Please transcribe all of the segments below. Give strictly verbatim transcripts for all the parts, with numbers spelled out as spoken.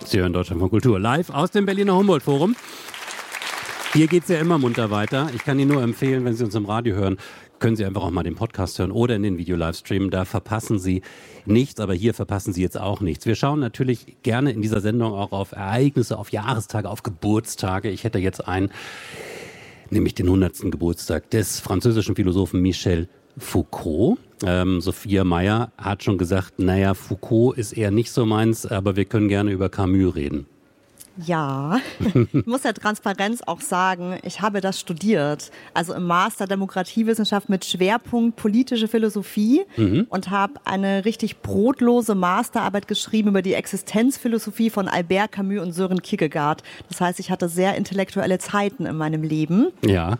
Sie hören Deutschlandfunk Kultur live aus dem Berliner Humboldt-Forum. Hier geht es ja immer munter weiter. Ich kann Ihnen nur empfehlen, wenn Sie uns im Radio hören, können Sie einfach auch mal den Podcast hören oder in den Video-Livestream. Da verpassen Sie nichts, aber hier verpassen Sie jetzt auch nichts. Wir schauen natürlich gerne in dieser Sendung auch auf Ereignisse, auf Jahrestage, auf Geburtstage. Ich hätte jetzt einen, nämlich den hundertsten Geburtstag des französischen Philosophen Michel Foucault. Ähm, Sophia Meyer hat schon gesagt, naja, Foucault ist eher nicht so meins, aber wir können gerne über Camus reden. Ja, ich muss der Transparenz auch sagen, ich habe das studiert, also im Master Demokratiewissenschaft mit Schwerpunkt politische Philosophie mhm. und habe eine richtig brotlose Masterarbeit geschrieben über die Existenzphilosophie von Albert Camus und Søren Kierkegaard. Das heißt, ich hatte sehr intellektuelle Zeiten in meinem Leben. Ja.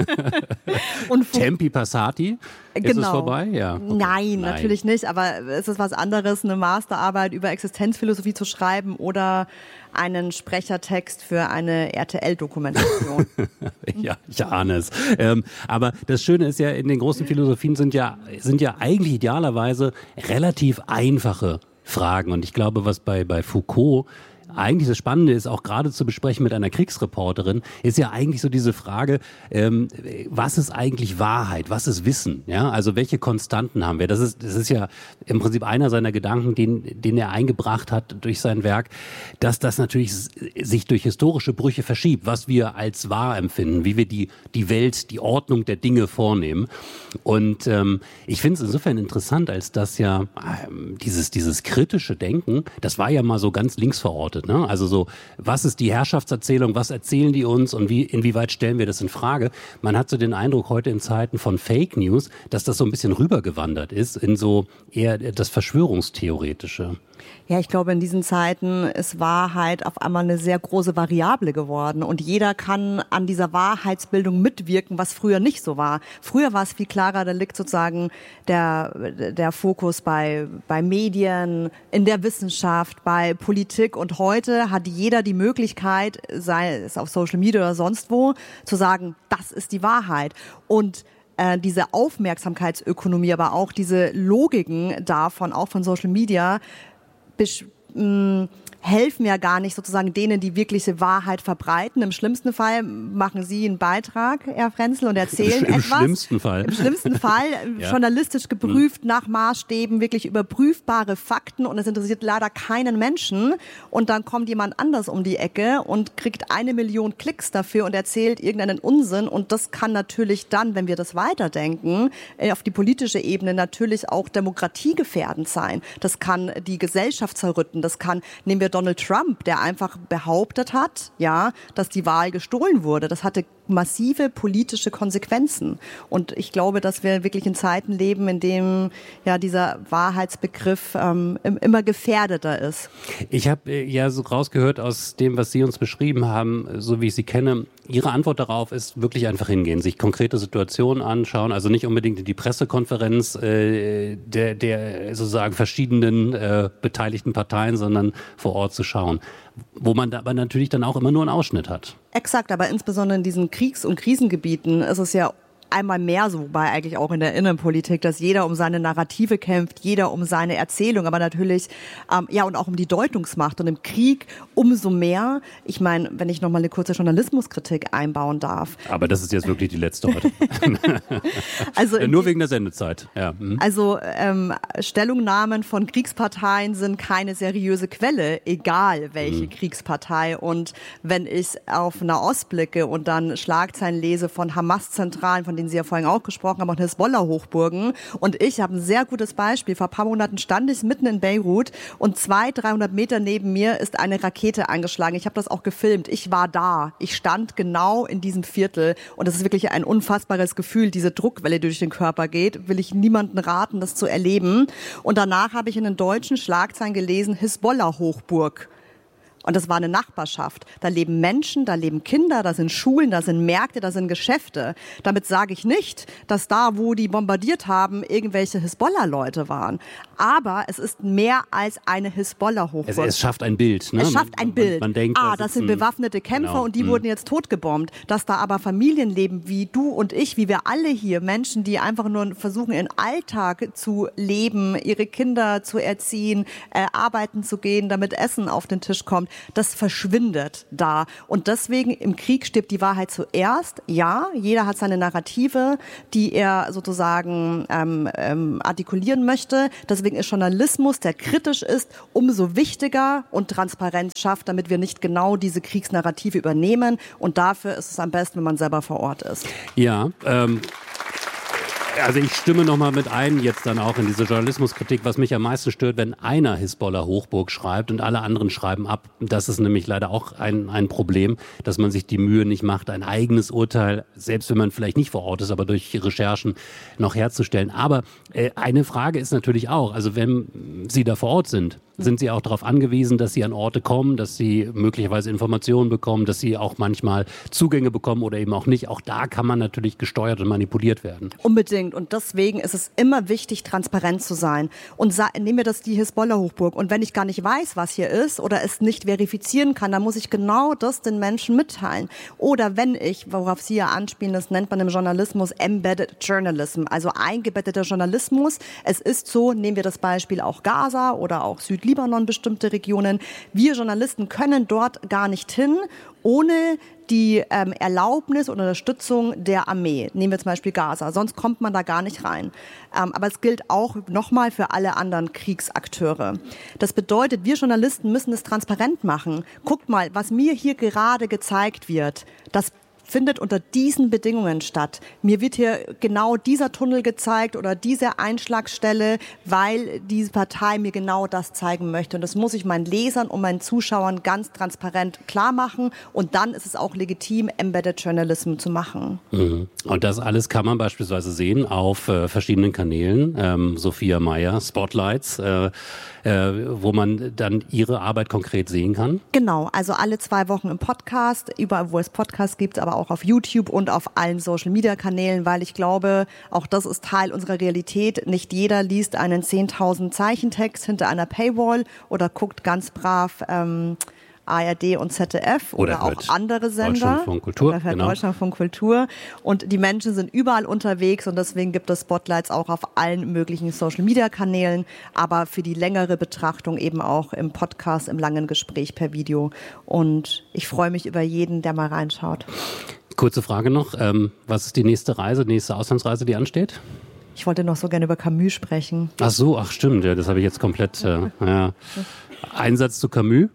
Und Tempi Passati? Ist genau. es vorbei? Ja. Okay. Nein, Nein, natürlich nicht, aber es ist was anderes, eine Masterarbeit über Existenzphilosophie zu schreiben oder einen Sprechertext für eine R T L-Dokumentation. Ja, ich ahne es. Ähm, aber das Schöne ist ja, in den großen Philosophien sind ja, sind ja eigentlich idealerweise relativ einfache Fragen. Und ich glaube, was bei, bei Foucault eigentlich das Spannende ist, auch gerade zu besprechen mit einer Kriegsreporterin, ist ja eigentlich so diese Frage, ähm, was ist eigentlich Wahrheit, was ist Wissen? Ja, also welche Konstanten haben wir? Das ist, das ist ja im Prinzip einer seiner Gedanken, den, den er eingebracht hat durch sein Werk, dass das natürlich sich durch historische Brüche verschiebt, was wir als wahr empfinden, wie wir die, die Welt, die Ordnung der Dinge vornehmen. Und ähm, ich finde es insofern interessant, als dass ja ähm, dieses, dieses kritische Denken, das war ja mal so ganz links verortet. Ne? Also so, was ist die Herrschaftserzählung, was erzählen die uns und wie, inwieweit stellen wir das in Frage? Man hat so den Eindruck heute in Zeiten von Fake News, dass das so ein bisschen rübergewandert ist in so eher das Verschwörungstheoretische. Ja, ich glaube, in diesen Zeiten ist Wahrheit auf einmal eine sehr große Variable geworden und jeder kann an dieser Wahrheitsbildung mitwirken, was früher nicht so war. Früher war es viel klarer, da liegt sozusagen der, der Fokus bei, bei Medien, in der Wissenschaft, bei Politik und heute hat jeder die Möglichkeit, sei es auf Social Media oder sonst wo, zu sagen, das ist die Wahrheit. Und äh, diese Aufmerksamkeitsökonomie, aber auch diese Logiken davon, auch von Social Media, besch- mh, helfen ja gar nicht sozusagen denen, die wirkliche Wahrheit verbreiten. Im schlimmsten Fall machen Sie einen Beitrag, Herr Frenzel, und erzählen Im etwas. Im schlimmsten Fall. Im schlimmsten Fall, ja. Journalistisch geprüft, mhm. nach Maßstäben, wirklich überprüfbare Fakten und es interessiert leider keinen Menschen. Und dann kommt jemand anders um die Ecke und kriegt eine Million Klicks dafür und erzählt irgendeinen Unsinn. Und das kann natürlich dann, wenn wir das weiterdenken, auf die politische Ebene natürlich auch demokratiegefährdend sein. Das kann die Gesellschaft zerrütten. Das kann, nehmen wir Donald Trump, der einfach behauptet hat, ja, dass die Wahl gestohlen wurde. Das hatte massive politische Konsequenzen. Und ich glaube, dass wir wirklich in Zeiten leben, in denen ja dieser Wahrheitsbegriff ähm, immer gefährdeter ist. Ich habe äh, ja so rausgehört aus dem, was Sie uns beschrieben haben, so wie ich Sie kenne, Ihre Antwort darauf ist wirklich einfach hingehen, sich konkrete Situationen anschauen, also nicht unbedingt in die Pressekonferenz äh, der, der sozusagen verschiedenen äh, beteiligten Parteien, sondern vor Ort zu schauen, wo man aber natürlich dann auch immer nur einen Ausschnitt hat. Exakt, aber insbesondere in diesen Kriegs- und Krisengebieten ist es ja einmal mehr so, wobei eigentlich auch in der Innenpolitik, dass jeder um seine Narrative kämpft, jeder um seine Erzählung, aber natürlich, ähm, ja, und auch um die Deutungsmacht und im Krieg umso mehr. Ich meine, wenn ich nochmal eine kurze Journalismuskritik einbauen darf. Aber das ist jetzt wirklich die letzte heute. Also nur wegen der Sendezeit. Ja. Mhm. Also ähm, Stellungnahmen von Kriegsparteien sind keine seriöse Quelle, egal welche mhm. Kriegspartei. Und wenn ich auf Nahost blicke und dann Schlagzeilen lese von Hamas-Zentralen, von denen Sie ja vorhin auch gesprochen haben, und Hisbollah-Hochburgen. Und ich habe ein sehr gutes Beispiel. Vor ein paar Monaten stand ich mitten in Beirut und zweihundert, dreihundert Meter neben mir ist eine Rakete eingeschlagen. Ich habe das auch gefilmt. Ich war da. Ich stand genau in diesem Viertel. Und es ist wirklich ein unfassbares Gefühl, diese Druckwelle, die durch den Körper geht. Will ich niemanden raten, das zu erleben. Und danach habe ich in den deutschen Schlagzeilen gelesen, Hisbollah-Hochburg. Und das war eine Nachbarschaft. Da leben Menschen, da leben Kinder, da sind Schulen, da sind Märkte, da sind Geschäfte. Damit sage ich nicht, dass da, wo die bombardiert haben, irgendwelche Hisbollah-Leute waren. Aber es ist mehr als eine Hisbollah-Hochburg. Es, es schafft ein Bild. Ne? Es schafft ein man, Bild. Man, man denkt, ah, das, das sind bewaffnete Kämpfer genau. und die hm. wurden jetzt totgebombt. Dass da aber Familien leben, wie du und ich, wie wir alle hier, Menschen, die einfach nur versuchen, ihren Alltag zu leben, ihre Kinder zu erziehen, äh, arbeiten zu gehen, damit Essen auf den Tisch kommt. das verschwindet da. Und deswegen im Krieg stirbt die Wahrheit zuerst. Ja, jeder hat seine Narrative, die er sozusagen ähm, ähm, artikulieren möchte. Deswegen ist Journalismus, der kritisch ist, umso wichtiger und Transparenz schafft, damit wir nicht genau diese Kriegsnarrative übernehmen. Und dafür ist es am besten, wenn man selber vor Ort ist. Ja, ähm also ich stimme nochmal mit ein jetzt dann auch in diese Journalismuskritik, was mich am meisten stört, wenn einer Hisbollah-Hochburg schreibt und alle anderen schreiben ab. Das ist nämlich leider auch ein, ein Problem, dass man sich die Mühe nicht macht, ein eigenes Urteil, selbst wenn man vielleicht nicht vor Ort ist, aber durch Recherchen noch herzustellen. Aber äh, eine Frage ist natürlich auch, also wenn Sie da vor Ort sind, sind Sie auch darauf angewiesen, dass Sie an Orte kommen, dass Sie möglicherweise Informationen bekommen, dass Sie auch manchmal Zugänge bekommen oder eben auch nicht. Auch da kann man natürlich gesteuert und manipuliert werden. Unbedingt. Und deswegen ist es immer wichtig, transparent zu sein. Und sa- nehmen wir das die Hisbollah-Hochburg. Und wenn ich gar nicht weiß, was hier ist oder es nicht verifizieren kann, dann muss ich genau das den Menschen mitteilen. Oder wenn ich, worauf Sie ja anspielen, das nennt man im Journalismus Embedded Journalism, also eingebetteter Journalismus. Es ist so, nehmen wir das Beispiel auch Gaza oder auch Südlibanon, bestimmte Regionen. Wir Journalisten können dort gar nicht hin, ohne die ähm, Erlaubnis und Unterstützung der Armee. Nehmen wir zum Beispiel Gaza, sonst kommt man da gar nicht rein. Ähm, aber es gilt auch nochmal für alle anderen Kriegsakteure. Das bedeutet, wir Journalisten müssen es transparent machen. Guckt mal, was mir hier gerade gezeigt wird, das findet unter diesen Bedingungen statt. Mir wird hier genau dieser Tunnel gezeigt oder diese Einschlagstelle, weil diese Partei mir genau das zeigen möchte. Und das muss ich meinen Lesern und meinen Zuschauern ganz transparent klar machen. Und dann ist es auch legitim, Embedded Journalism zu machen. Mhm. Und das alles kann man beispielsweise sehen auf äh, verschiedenen Kanälen. Ähm, Sophia Meyer, Spotlights, äh, äh, wo man dann ihre Arbeit konkret sehen kann. Genau, also alle zwei Wochen im Podcast, überall wo es Podcasts gibt, aber auch auf YouTube und auf allen Social-Media-Kanälen, weil ich glaube, auch das ist Teil unserer Realität. Nicht jeder liest einen zehntausend Zeichentext hinter einer Paywall oder guckt ganz brav ähm, A R D und Z D F oder, oder auch andere Sender. Deutschlandfunk Kultur. Oder genau. Deutschlandfunk Kultur. Und die Menschen sind überall unterwegs und deswegen gibt es Spotlights auch auf allen möglichen Social-Media-Kanälen, aber für die längere Betrachtung eben auch im Podcast, im langen Gespräch per Video. Und ich freue mich über jeden, der mal reinschaut. Kurze Frage noch. Ähm, was ist die nächste Reise, die nächste Auslandsreise, die ansteht? Ich wollte noch so gerne über Camus sprechen. Ach so, ach stimmt. Ja, das habe ich jetzt komplett. Äh, ja. Einsatz zu Camus?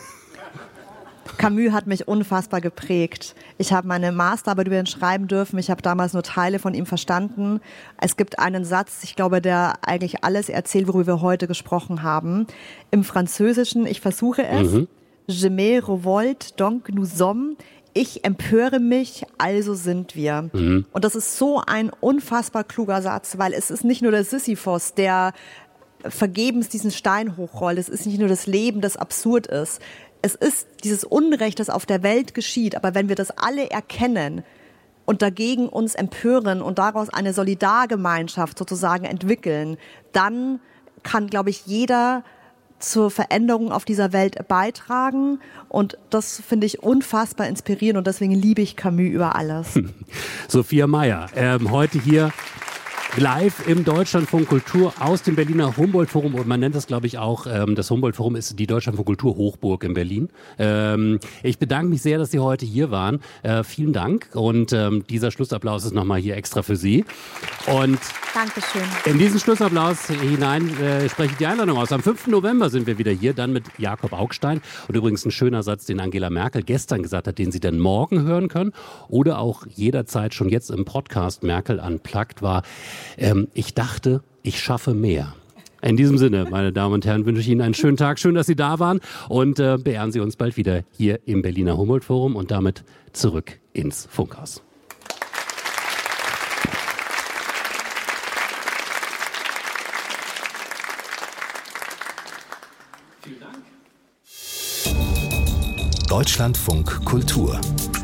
Camus hat mich unfassbar geprägt. Ich habe meine Masterarbeit über ihn schreiben dürfen. Ich habe damals nur Teile von ihm verstanden. Es gibt einen Satz, ich glaube, der eigentlich alles erzählt, worüber wir heute gesprochen haben. Im Französischen, ich versuche es. Mhm. Je me revolte, donc nous sommes. Ich empöre mich, also sind wir. Mhm. Und das ist so ein unfassbar kluger Satz, weil es ist nicht nur der Sisyphos, der vergebens diesen Stein hochrollt. Es ist nicht nur das Leben, das absurd ist. Es ist dieses Unrecht, das auf der Welt geschieht. Aber wenn wir das alle erkennen und dagegen uns empören und daraus eine Solidargemeinschaft sozusagen entwickeln, dann kann, glaube ich, jeder zur Veränderung auf dieser Welt beitragen. Und das finde ich unfassbar inspirierend und deswegen liebe ich Camus über alles. Sophia Meyer, ähm, heute hier live im Deutschlandfunk Kultur aus dem Berliner Humboldt-Forum. Und man nennt das, glaube ich, auch, ähm, das Humboldt-Forum ist die Deutschlandfunk Kultur Hochburg in Berlin. Ähm, ich bedanke mich sehr, dass Sie heute hier waren. Äh, vielen Dank. Und ähm, dieser Schlussapplaus ist nochmal hier extra für Sie. Und Dankeschön. In diesen Schlussapplaus hinein äh, spreche ich die Einladung aus. Am fünften November sind wir wieder hier, dann mit Jakob Augstein. Und übrigens ein schöner Satz, den Angela Merkel gestern gesagt hat, den Sie dann morgen hören können. Oder auch jederzeit schon jetzt im Podcast Merkel Unplugged war, ähm, ich dachte, ich schaffe mehr. In diesem Sinne, meine Damen und Herren, wünsche ich Ihnen einen schönen Tag. Schön, dass Sie da waren. Und äh, beehren Sie uns bald wieder hier im Berliner Humboldt-Forum und damit zurück ins Funkhaus. Vielen Dank. Deutschlandfunk Kultur.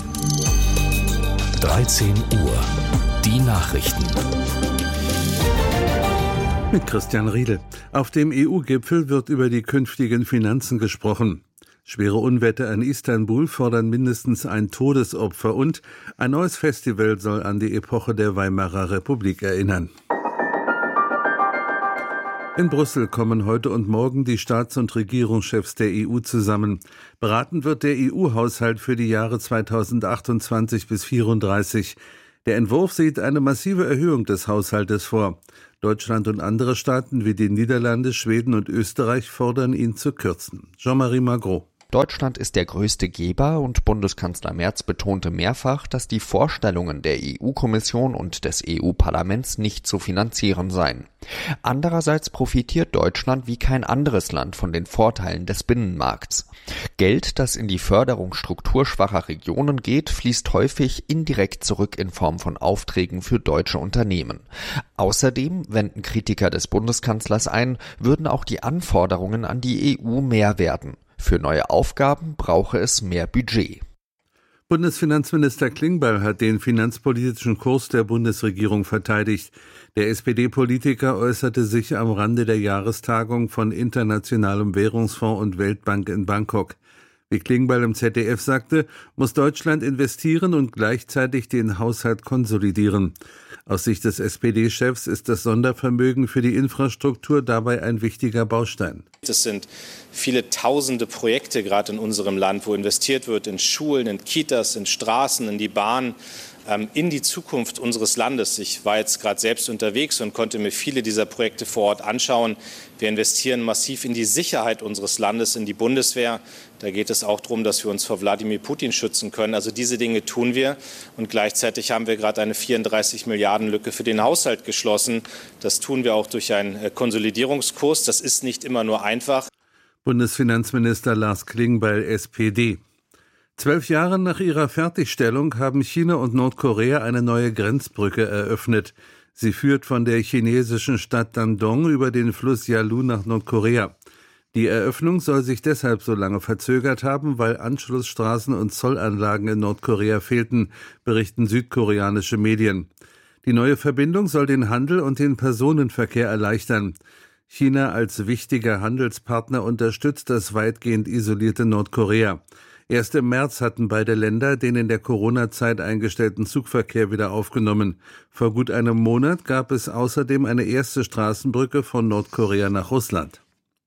dreizehn Uhr. Die Nachrichten. Mit Christian Riedel. Auf dem E U-Gipfel wird über die künftigen Finanzen gesprochen. Schwere Unwetter in Istanbul fordern mindestens ein Todesopfer und ein neues Festival soll an die Epoche der Weimarer Republik erinnern. In Brüssel kommen heute und morgen die Staats- und Regierungschefs der E U zusammen. Beraten wird der E U-Haushalt für die Jahre zweitausendachtundzwanzig bis vierunddreißig. Der Entwurf sieht eine massive Erhöhung des Haushaltes vor. Deutschland und andere Staaten wie die Niederlande, Schweden und Österreich fordern ihn zu kürzen. Jean-Marie Magro. Deutschland ist der größte Geber und Bundeskanzler Merz betonte mehrfach, dass die Vorstellungen der E U-Kommission und des E U-Parlaments nicht zu finanzieren seien. Andererseits profitiert Deutschland wie kein anderes Land von den Vorteilen des Binnenmarkts. Geld, das in die Förderung strukturschwacher Regionen geht, fließt häufig indirekt zurück in Form von Aufträgen für deutsche Unternehmen. Außerdem, wenden Kritiker des Bundeskanzlers ein, würden auch die Anforderungen an die E U mehr werden. Für neue Aufgaben brauche es mehr Budget. Bundesfinanzminister Klingbeil hat den finanzpolitischen Kurs der Bundesregierung verteidigt. Der S P D-Politiker äußerte sich am Rande der Jahrestagung von Internationalem Währungsfonds und Weltbank in Bangkok. Wie Klingbeil im Z D F sagte, muss Deutschland investieren und gleichzeitig den Haushalt konsolidieren. Aus Sicht des S P D-Chefs ist das Sondervermögen für die Infrastruktur dabei ein wichtiger Baustein. Es sind viele tausende Projekte gerade in unserem Land, wo investiert wird in Schulen, in Kitas, in Straßen, in die Bahn, in die Zukunft unseres Landes. Ich war jetzt gerade selbst unterwegs und konnte mir viele dieser Projekte vor Ort anschauen. Wir investieren massiv in die Sicherheit unseres Landes, in die Bundeswehr. Da geht es auch darum, dass wir uns vor Wladimir Putin schützen können. Also diese Dinge tun wir. Und gleichzeitig haben wir gerade eine vierunddreißig Milliarden Lücke für den Haushalt geschlossen. Das tun wir auch durch einen Konsolidierungskurs. Das ist nicht immer nur einfach. Bundesfinanzminister Lars Klingbeil, S P D. Zwölf Jahre nach ihrer Fertigstellung haben China und Nordkorea eine neue Grenzbrücke eröffnet. Sie führt von der chinesischen Stadt Dandong über den Fluss Yalu nach Nordkorea. Die Eröffnung soll sich deshalb so lange verzögert haben, weil Anschlussstraßen und Zollanlagen in Nordkorea fehlten, berichten südkoreanische Medien. Die neue Verbindung soll den Handel und den Personenverkehr erleichtern. China als wichtiger Handelspartner unterstützt das weitgehend isolierte Nordkorea. Erst im März hatten beide Länder den in der Corona-Zeit eingestellten Zugverkehr wieder aufgenommen. Vor gut einem Monat gab es außerdem eine erste Straßenbrücke von Nordkorea nach Russland.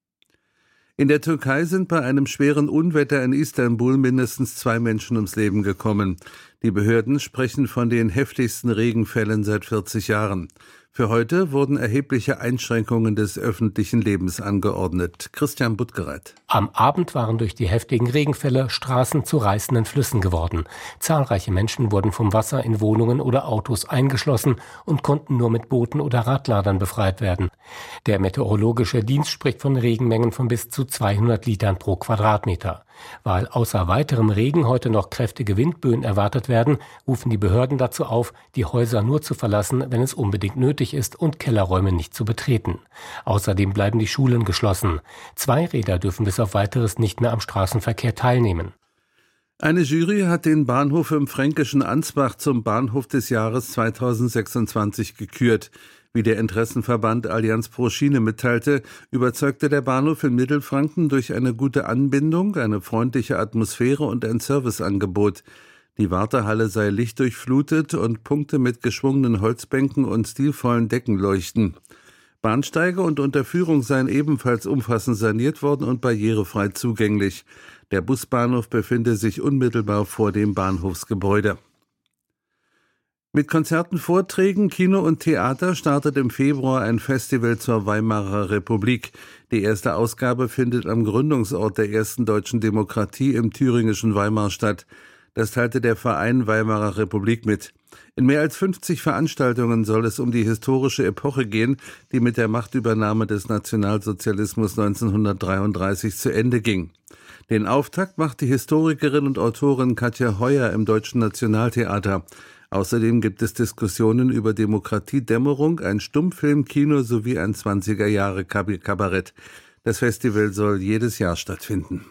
In der Türkei sind bei einem schweren Unwetter in Istanbul mindestens zwei Menschen ums Leben gekommen. Die Behörden sprechen von den heftigsten Regenfällen seit vierzig Jahren. Für heute wurden erhebliche Einschränkungen des öffentlichen Lebens angeordnet. Christian Buttgereit. Am Abend waren durch die heftigen Regenfälle Straßen zu reißenden Flüssen geworden. Zahlreiche Menschen wurden vom Wasser in Wohnungen oder Autos eingeschlossen und konnten nur mit Booten oder Radladern befreit werden. Der meteorologische Dienst spricht von Regenmengen von bis zu zweihundert Litern pro Quadratmeter. Weil außer weiterem Regen heute noch kräftige Windböen erwartet werden, rufen die Behörden dazu auf, die Häuser nur zu verlassen, wenn es unbedingt nötig ist und Kellerräume nicht zu betreten. Außerdem bleiben die Schulen geschlossen. Zweiräder dürfen bis auf Weiteres nicht mehr am Straßenverkehr teilnehmen. Eine Jury hat den Bahnhof im fränkischen Ansbach zum Bahnhof des Jahres zweitausendsechsundzwanzig gekürt. Wie der Interessenverband Allianz pro Schiene mitteilte, überzeugte der Bahnhof in Mittelfranken durch eine gute Anbindung, eine freundliche Atmosphäre und ein Serviceangebot. Die Wartehalle sei lichtdurchflutet und Punkte mit geschwungenen Holzbänken und stilvollen Decken leuchten. Bahnsteige und Unterführung seien ebenfalls umfassend saniert worden und barrierefrei zugänglich. Der Busbahnhof befinde sich unmittelbar vor dem Bahnhofsgebäude. Mit Konzerten, Vorträgen, Kino und Theater startet im Februar ein Festival zur Weimarer Republik. Die erste Ausgabe findet am Gründungsort der ersten deutschen Demokratie im thüringischen Weimar statt. Das teilte der Verein Weimarer Republik mit. In mehr als fünfzig Veranstaltungen soll es um die historische Epoche gehen, die mit der Machtübernahme des Nationalsozialismus neunzehnhundertdreiunddreißig zu Ende ging. Den Auftakt macht die Historikerin und Autorin Katja Heuer im Deutschen Nationaltheater. Außerdem gibt es Diskussionen über Demokratiedämmerung, ein Stummfilm-Kino sowie ein zwanziger-Jahre-Kabarett. Das Festival soll jedes Jahr stattfinden.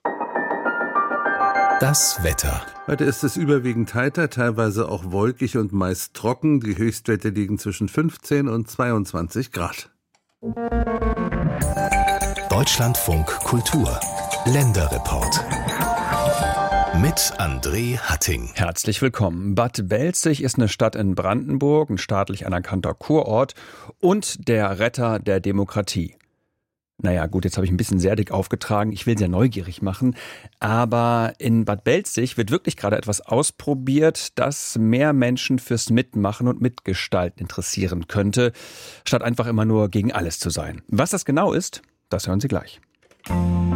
Das Wetter. Heute ist es überwiegend heiter, teilweise auch wolkig und meist trocken. Die Höchstwerte liegen zwischen fünfzehn und zweiundzwanzig Grad. Deutschlandfunk Kultur. Länderreport. Mit André Hatting. Herzlich willkommen. Bad Belzig ist eine Stadt in Brandenburg, ein staatlich anerkannter Kurort und der Retter der Demokratie. Naja, gut, jetzt habe ich ein bisschen sehr dick aufgetragen. Ich will sehr neugierig machen. Aber in Bad Belzig wird wirklich gerade etwas ausprobiert, das mehr Menschen fürs Mitmachen und Mitgestalten interessieren könnte, statt einfach immer nur gegen alles zu sein. Was das genau ist, das hören Sie gleich.